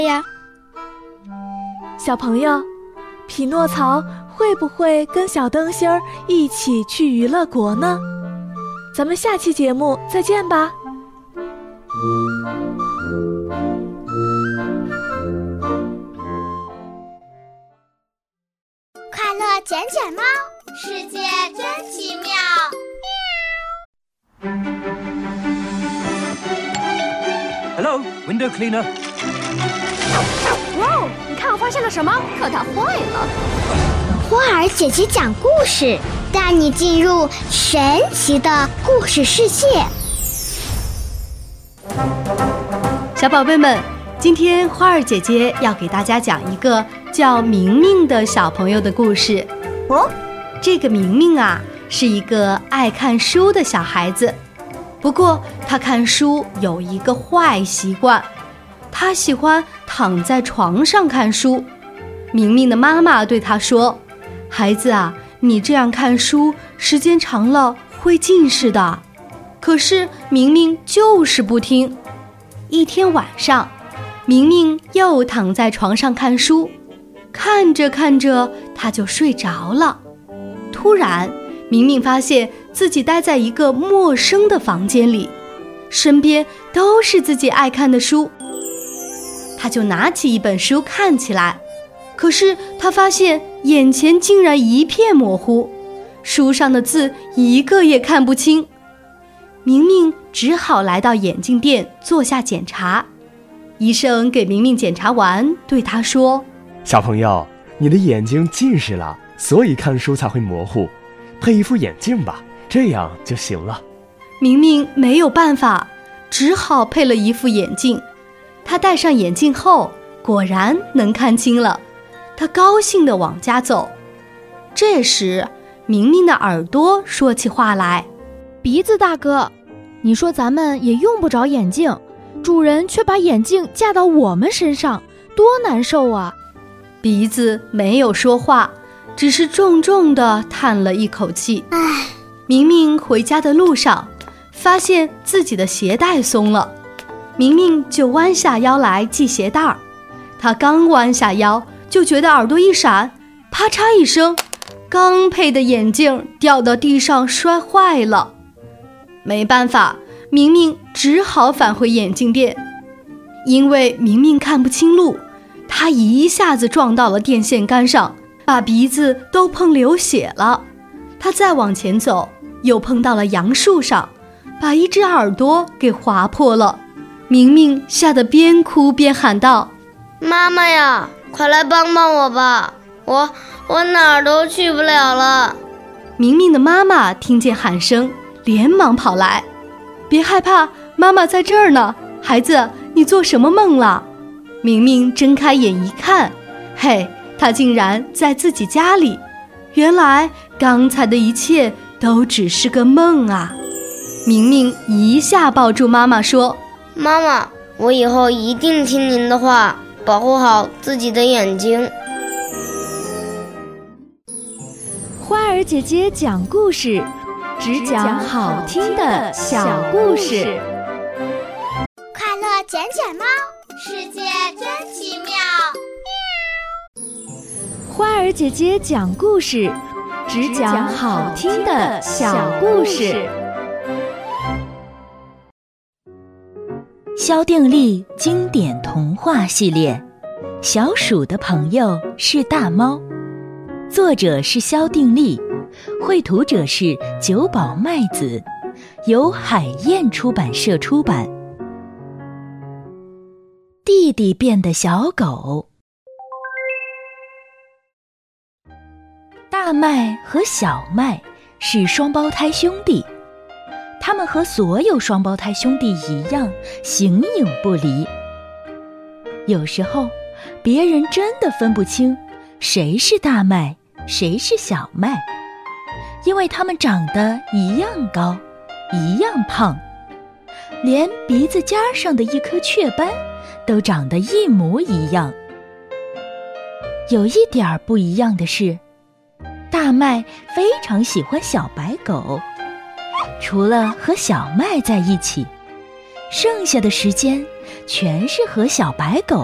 呀。 小朋友，匹诺曹会不会跟小灯芯儿一起去娱乐国呢？咱们下期节目再见吧。 快乐捡捡猫，世界真奇妙。 Hello, window cleaner. 哇，你看我发现了什么？可它坏了。 花儿姐姐讲故事，带你进入神奇的故事世界。 小宝贝们，今天花儿姐姐要给大家讲一个叫明明的小朋友的故事。这个明明啊，是一个爱看书的小孩子。不过他看书有一个坏习惯，他喜欢躺在床上看书。明明的妈妈对他说：孩子啊，你这样看书时间长了会近视的。可是明明就是不听。一天晚上，明明又躺在床上看书，看着看着他就睡着了。突然明明发现自己待在一个陌生的房间里，身边都是自己爱看的书。他就拿起一本书看起来，可是他发现眼前竟然一片模糊，书上的字一个也看不清。明明只好来到眼镜店做下检查。医生给明明检查完，对他说： 小朋友，你的眼睛近视了，所以看书才会模糊，配一副眼镜吧，这样就行了。 明明没有办法，只好配了一副眼镜。他戴上眼镜后，果然能看清了。他高兴地往家走。这时明明的耳朵说起话来： 鼻子大哥，你说咱们也用不着眼镜，主人却把眼镜架到我们身上，多难受啊。 鼻子没有说话，只是重重地叹了一口气。明明回家的路上，发现自己的鞋带松了，明明就弯下腰来系鞋带儿。他刚弯下腰，就觉得耳朵一闪，啪嚓一声，刚配的眼镜掉到地上摔坏了。没办法，明明只好返回眼镜店。因为明明看不清路，他一下子撞到了电线杆上，把鼻子都碰流血了。他再往前走，又碰到了杨树上，把一只耳朵给划破了。明明吓得边哭边喊道： 妈妈呀，快来帮帮我吧，我哪儿都去不了了。 明明的妈妈听见喊声，连忙跑来：别害怕，妈妈在这儿呢，孩子，你做什么梦了？明明睁开眼一看，嘿，他竟然在自己家里。原来刚才的一切都只是个梦啊。明明一下抱住妈妈说： 妈妈，我以后一定听您的话，保护好自己的眼睛。 花儿姐姐讲故事，只讲好听的小故事。 快乐捡捡猫，世界真奇妙。 花儿姐姐讲故事，只讲好听的小故事。 萧定力经典童话系列，小鼠的朋友是大猫，作者是萧定力，绘图者是久保麦子，由海燕出版社出版。弟弟变的小狗。大麦和小麦是双胞胎兄弟，他们和所有双胞胎兄弟一样，形影不离。有时候别人真的分不清谁是大麦，谁是小麦，因为他们长得一样高，一样胖，连鼻子尖上的一颗雀斑都长得一模一样。有一点不一样的是，大麦非常喜欢小白狗，除了和小麦在一起，剩下的时间全是和小白狗